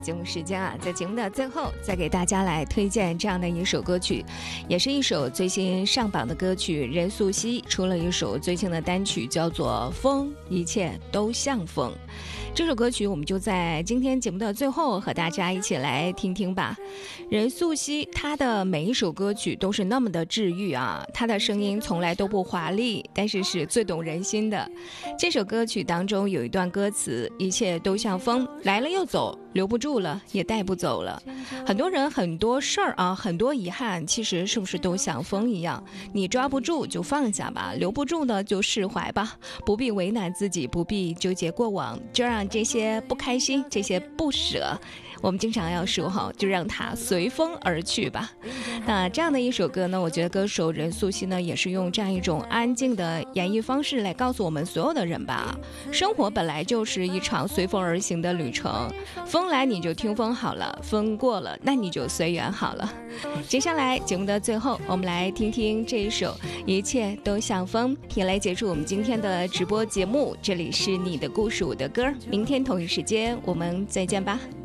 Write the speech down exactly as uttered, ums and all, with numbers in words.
节目时间啊，在节目的最后再给大家来推荐这样的一首歌曲，也是一首最新上榜的歌曲。任素汐出了一首最新的单曲，叫做《风，一切都像风》。这首歌曲我们就在今天节目的最后和大家一起来听听吧。任素汐她的每一首歌曲都是那么的治愈啊，她的声音从来都不华丽，但是是最懂人心的。这首歌曲当中有一段歌词，一切都像风，来了又走，留不住了也带不走了。很多人很多事儿啊，很多遗憾其实是不是都像风一样，你抓不住就放下吧，留不住呢就释怀吧，不必为难自己，不必纠结过往，就让这些不开心，这些不舍，我们经常要说哈，就让它随风而去吧。那这样的一首歌呢，我觉得歌手任素汐呢也是用这样一种安静的演绎方式来告诉我们所有的人吧，生活本来就是一场随风而行的旅程，风来你就听风好了，风过了那你就随缘好了。接下来节目的最后，我们来听听这一首一切都像风，也来结束我们今天的直播节目。这里是你的故事我的歌，明天同一时间我们再见吧。